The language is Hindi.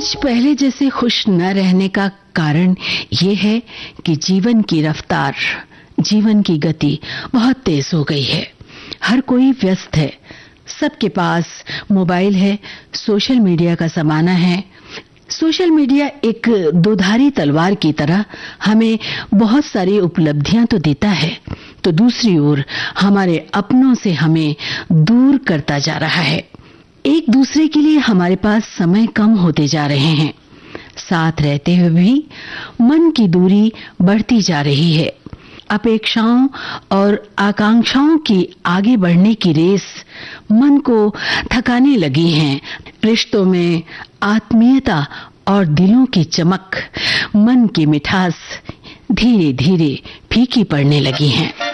आज पहले जैसे खुश न रहने का कारण ये है कि जीवन की रफ्तार, जीवन की गति बहुत तेज हो गई है। हर कोई व्यस्त है, सबके पास मोबाइल है, सोशल मीडिया का जमाना है। सोशल मीडिया एक दोधारी तलवार की तरह हमें बहुत सारी उपलब्धियां तो देता है, तो दूसरी ओर हमारे अपनों से हमें दूर करता जा रहा है। एक दूसरे के लिए हमारे पास समय कम होते जा रहे हैं। साथ रहते हुए भी मन की दूरी बढ़ती जा रही है। अपेक्षाओं और आकांक्षाओं की आगे बढ़ने की रेस मन को थकाने लगी है। रिश्तों में आत्मीयता और दिलों की चमक, मन की मिठास धीरे धीरे फीकी पड़ने लगी हैं।